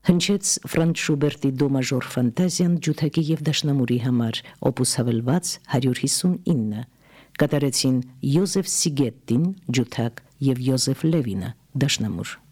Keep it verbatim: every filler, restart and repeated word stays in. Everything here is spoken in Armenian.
Հնչեց Ֆրանց Շուբերտի դո մաժոր ֆանտազիան ջութակի եւ դաշնամուրի համար, օպուս հավելված հարյուր հիսունինը, կատարեցին Յոզեֆ Սիգետտին ջութակ եւ Յոզեֆ Լևինը դաշնամուր։